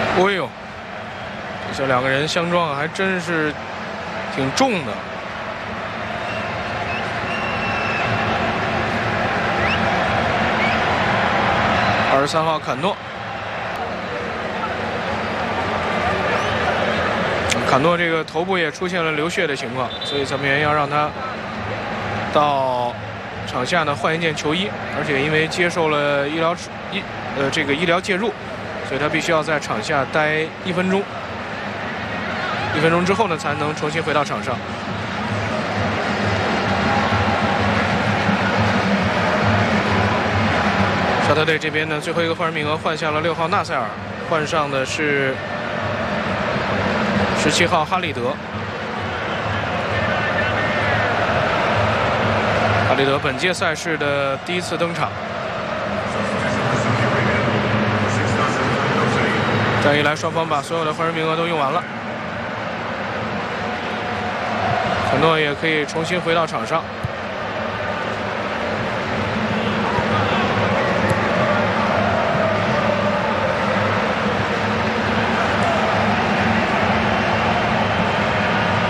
哦呦，这两个人相撞还真是挺重的。23号坎诺，坎诺这个头部也出现了流血的情况，所以裁判员要让他到场下呢换一件球衣，而且因为接受了医疗介入，所以他必须要在场下待1分钟。1分钟之后呢，才能重新回到场上。沙特队这边呢，最后一个换人名额换下了6号纳塞尔，换上的是17号哈利德。哈利德本届赛事的第一次登场。这样一来，双方把所有的换人名额都用完了，坎诺也可以重新回到场上。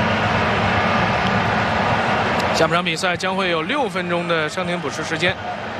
下半场比赛将会有6分钟的伤停补时时间。